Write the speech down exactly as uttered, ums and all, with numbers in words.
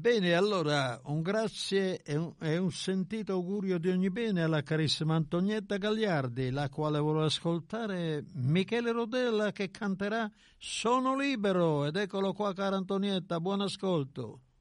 Bene, allora un grazie e un, e un sentito augurio di ogni bene alla carissima Antonietta Gagliardi, la quale vuole ascoltare Michele Rodella che canterà Sono libero. Ed eccolo qua, cara Antonietta, buon ascolto.